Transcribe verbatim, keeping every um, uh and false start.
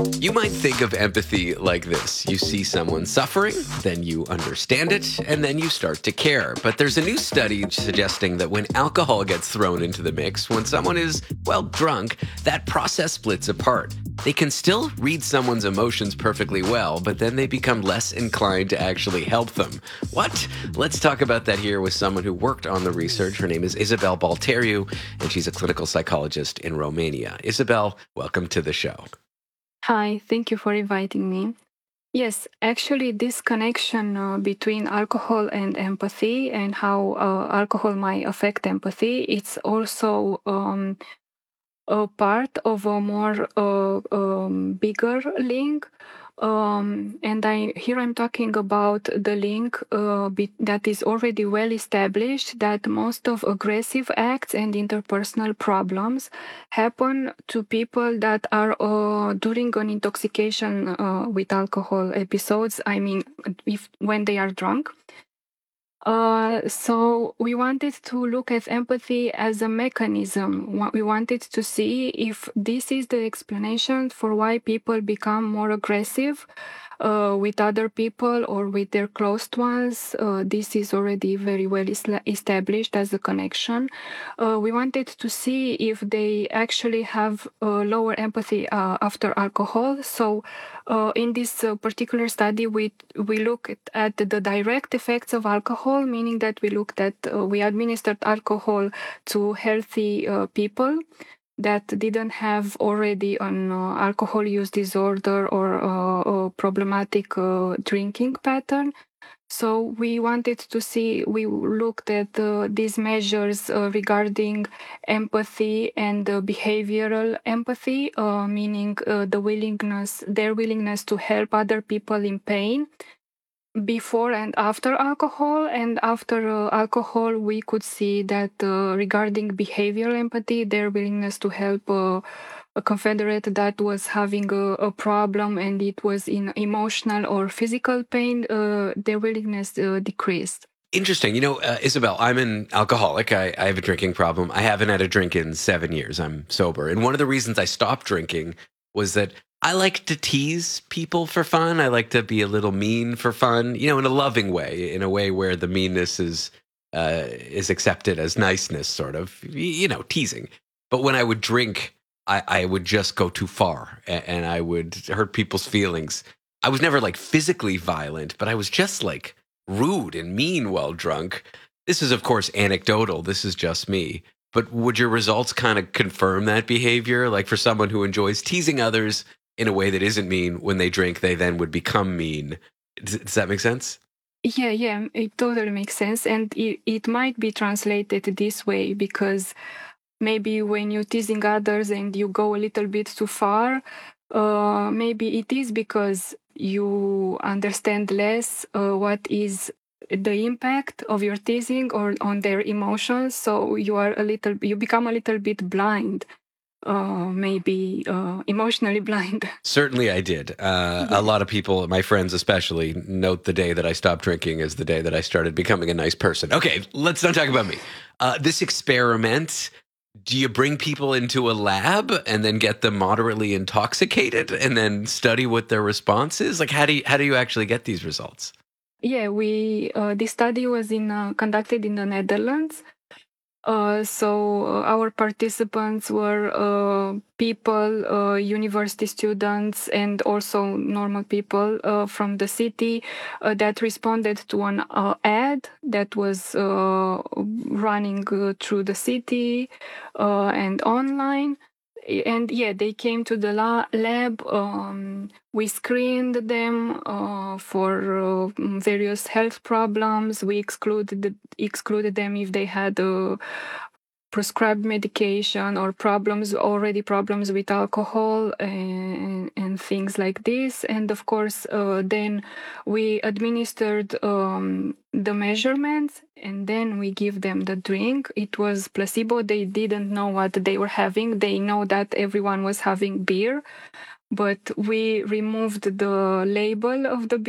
You might think of empathy like this. You see someone suffering, then you understand it, and then you start to care. But there's a new study suggesting that when alcohol gets thrown into the mix, when someone is, well, drunk, that process splits apart. They can still read someone's emotions perfectly well, but then they become less inclined to actually help them. What? Let's talk about that here with someone who worked on the research. Her name is Isabel Balteriu, and she's a clinical psychologist in Romania. Isabel, welcome to the show. Hi, thank you for inviting me. Yes, actually, this connection uh, between alcohol and empathy and how uh, alcohol might affect empathy, it's also um, a part of a more uh, um, bigger link. Um, and I here I'm talking about the link uh, be, that is already well established that most of aggressive acts and interpersonal problems happen to people that are uh, during an intoxication uh, with alcohol episodes. I mean, if when they are drunk. Uh, so we wanted to look at empathy as a mechanism. Wa- We wanted to see if this is the explanation for why people become more aggressive uh, with other people or with their close ones. Uh, this is already very well isla- established as a connection. Uh, we wanted to see if they actually have uh, lower empathy uh, after alcohol. So uh, in this uh, particular study, we we look at, at the direct effects of alcohol, meaning that we looked at uh, we administered alcohol to healthy uh, people that didn't have already an uh, alcohol use disorder or uh, a problematic uh, drinking pattern. So we wanted to see, we looked at uh, these measures uh, regarding empathy and uh, behavioral empathy, uh, meaning uh, the willingness, their willingness to help other people in pain before and after alcohol. And after uh, alcohol, we could see that uh, regarding behavioral empathy, their willingness to help uh, a confederate that was having a, a problem and it was in emotional or physical pain, uh, their willingness uh, decreased. Interesting. You know, uh, Isabel, I'm an alcoholic. I, I have a drinking problem. I haven't had a drink in seven years. I'm sober. And one of the reasons I stopped drinking was that I like to tease people for fun. I like to be a little mean for fun, you know, in a loving way, in a way where the meanness is uh, is accepted as niceness, sort of, you know, teasing. But when I would drink, I, I would just go too far and, and I would hurt people's feelings. I was never like physically violent, but I was just like rude and mean while drunk. This is, of course, anecdotal. This is just me. But would your results kind of confirm that behavior? Like for someone who enjoys teasing others in a way that isn't mean, when they drink, they then would become mean. Does, does that make sense? Yeah, yeah, it totally makes sense. And it, it might be translated this way because maybe when you're teasing others and you go a little bit too far, uh, maybe it is because you understand less uh, what is the impact of your teasing or on their emotions. So you are a little, you become a little bit blind, uh, maybe uh, emotionally blind. Certainly I did. Uh, Yeah. a lot of people, my friends especially, note the day that I stopped drinking as the day that I started becoming a nice person. Okay, let's not talk about me. Uh, this experiment, do you bring people into a lab and then get them moderately intoxicated and then study what their response is? Like, how do you, how do you actually get these results? Yeah, we uh, this study was in uh, conducted in the Netherlands. Uh, so uh, our participants were uh, people, uh, university students, and also normal people uh, from the city uh, that responded to an uh, ad that was uh, running uh, through the city uh, and online. And yeah, they came to the la- lab. Um, we screened them uh, for uh, various health problems. We excluded excluded them if they had a prescribed medication or problems already problems with alcohol and, and things like this. And of course, uh, then we administered um, the measurements and then we give them the drink. It was placebo. They didn't know what they were having. They know that everyone was having beer, but we removed the label of the